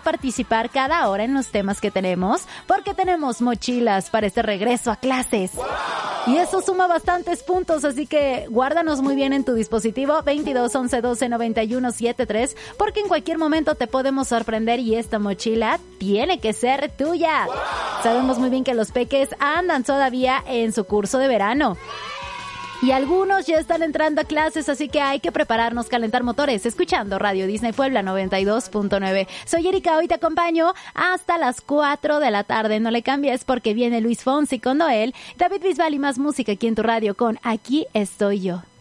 participar cada hora en los temas que tenemos, porque tenemos mochilas para este regreso a clases. Y eso suma bastantes puntos, así que guárdanos muy bien en tu dispositivo 22 11 12 91 73, porque en cualquier momento te podemos sorprender y esta mochila tiene que ser tuya. Sabemos muy bien que los peques andan todavía en su curso de verano. Y algunos ya están entrando a clases, así que hay que prepararnos, calentar motores, escuchando Radio Disney Puebla 92.9. Soy Erika, hoy te acompaño hasta las 4 de la tarde. No le cambies porque viene Luis Fonsi con Noel, David Bisbal y más música aquí en tu radio con Aquí Estoy Yo.